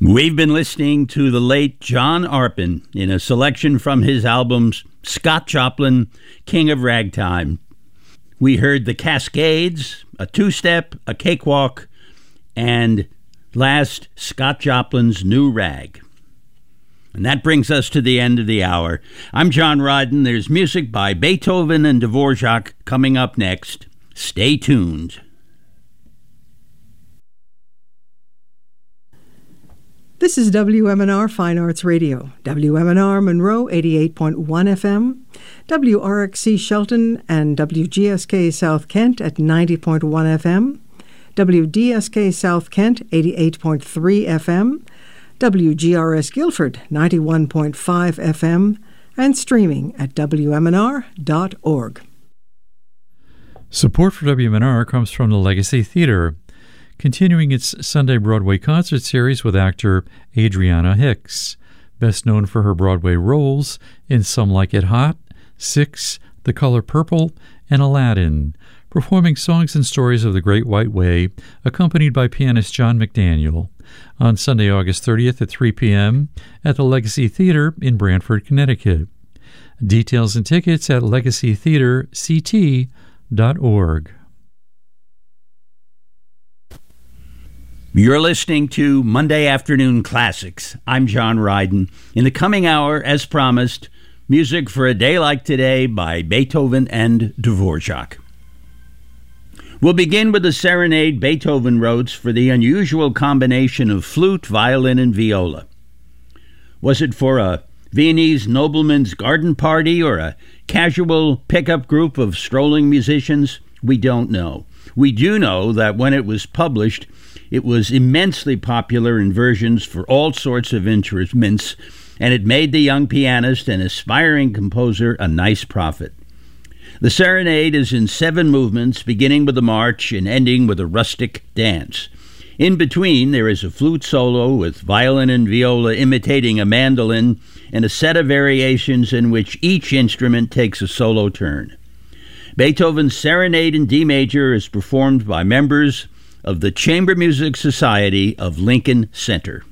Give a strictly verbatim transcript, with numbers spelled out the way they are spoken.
We've been listening to the late John Arpin in a selection from his albums Scott Joplin, King of Ragtime. We heard the Cascades, a two-step, a cakewalk, and last, Scott Joplin's New Rag. And that brings us to the end of the hour. I'm John Ryden. There's music by Beethoven and Dvorak coming up next. Stay tuned. This is W M N R Fine Arts Radio, W M N R Monroe eighty-eight point one F M, W R X C Shelton and W G S K South Kent at ninety point one F M, W D S K South Kent eighty-eight point three F M, W G R S Guilford ninety-one point five F M, and streaming at W M N R dot org. Support for W M N R comes from the Legacy Theater, continuing its Sunday Broadway concert series with actor Adriana Hicks, best known for her Broadway roles in Some Like It Hot, Six, The Color Purple, and Aladdin, performing songs and stories of the Great White Way, accompanied by pianist John McDaniel, on Sunday, August thirtieth at three p.m. at the Legacy Theater in Branford, Connecticut. Details and tickets at legacy theater c t dot org. You're listening to Monday Afternoon Classics. I'm John Ryden. In the coming hour, as promised, music for a day like today by Beethoven and Dvorak. We'll begin with a serenade Beethoven wrote for the unusual combination of flute, violin, and viola. Was it for a Viennese nobleman's garden party or a casual pickup group of strolling musicians? We don't know. We do know that when it was published, it was immensely popular in versions for all sorts of instruments, and it made the young pianist and aspiring composer a nice profit. The serenade is in seven movements, beginning with a march and ending with a rustic dance. In between, there is a flute solo with violin and viola imitating a mandolin, and a set of variations in which each instrument takes a solo turn. Beethoven's Serenade in D major is performed by members of the Chamber Music Society of Lincoln Center.